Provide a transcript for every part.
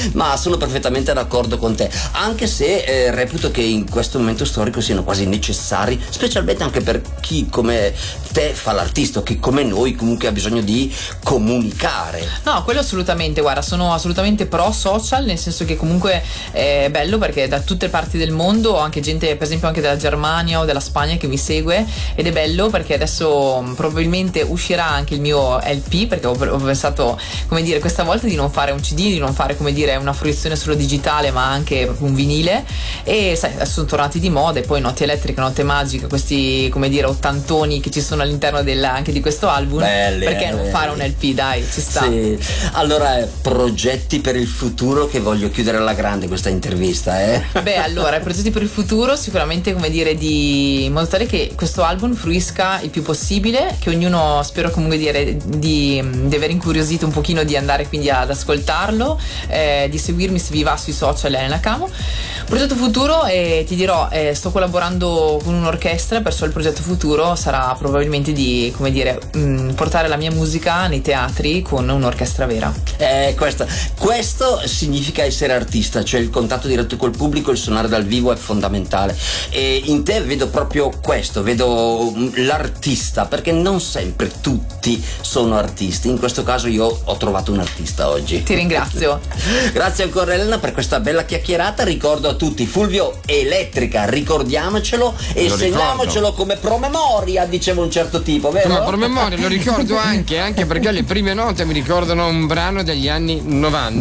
ma sono perfettamente d'accordo con te, anche se reputo che in questo momento storico siano quasi necessari, specialmente anche per chi come te fa l'artista, o chi come noi comunque ha bisogno di comunicare. No, quello assolutamente, guarda, sono assolutamente pro social, nel senso che comunque è bello perché da tutte le parti del mondo ho anche gente, per esempio anche della Germania o della Spagna, che mi segue, ed è bello perché adesso probabilmente uscirà anche il mio LP, perché ho pensato, come dire, questa volta di non fare un CD, di non fare, come dire, una fruizione solo digitale, ma anche proprio un vinile. E sai, adesso sono tornati di moda, e poi Notte Elettriche, Notte Magica, questi, come dire, ottantoni che ci sono all'interno anche di questo album. Belli, perché non fare un LP, dai, ci sta. Sì. Allora, progetti per il futuro, che voglio chiudere alla grande questa intervista, Beh, allora, i progetti per il futuro sicuramente, come dire, in modo tale che questo album fruisca il più possibile, che ognuno, spero comunque dire, di aver incuriosito un pochino, di andare quindi ad ascoltarlo, di seguirmi se vi va sui social, Elena Camo. Progetto futuro, ti dirò, sto collaborando con un'orchestra, perciò il progetto futuro sarà probabilmente di, come dire, portare la mia musica nei teatri con un'orchestra vera. Questo significa essere artista, cioè il contatto diretto col pubblico, il suonare dal vivo è fondamentale, e in te vedo proprio questo, vedo l'artista, perché non sempre tutti sono artisti. In questo caso io ho trovato un artista oggi. Ti ringrazio. Grazie ancora Elena per questa bella chiacchierata. Ricordo a tutti Fulvio Elettrica, ricordiamocelo e segniamocelo come promemoria, diceva un certo tipo, vero? Come promemoria, lo ricordo anche perché le prime note mi ricordano un brano degli anni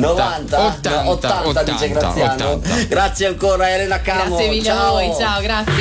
80 dice Graziano. 80. Grazie ancora Elena Camo. Grazie mille a voi, ciao, grazie.